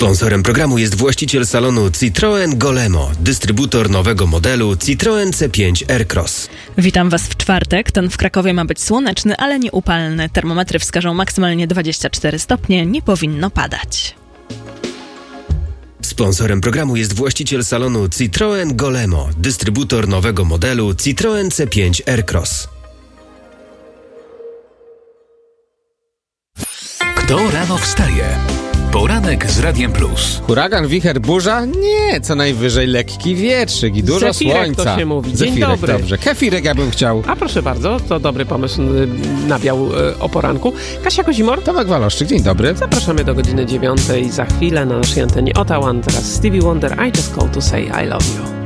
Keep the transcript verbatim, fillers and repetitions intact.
Sponsorem programu jest właściciel salonu Citroen Golemo, dystrybutor nowego modelu Citroen C pięć Aircross. Witam Was w czwartek. Ten w Krakowie ma być słoneczny, ale nie upalny. Termometry wskażą maksymalnie dwadzieścia cztery stopnie, nie powinno padać. Sponsorem programu jest właściciel salonu Citroen Golemo, dystrybutor nowego modelu Citroen C pięć Aircross. Kto rano wstaje? Poranek z Radiem Plus. Huragan, wicher, burza? Nie, co najwyżej lekki wietrzyk i dużo Zefirek słońca. to się mówi. Dzień Zefirek, dobry. Dobrze. Kefirek ja bym chciał. A proszę bardzo, to dobry pomysł y, na biał y, o poranku. Kasia Kozimor, Tomek Waloszczyk, dzień dobry. zapraszamy do godziny dziewiątej. Za chwilę na naszej antenie Ottawa. Teraz Stevie Wonder, I Just Call to Say I Love You.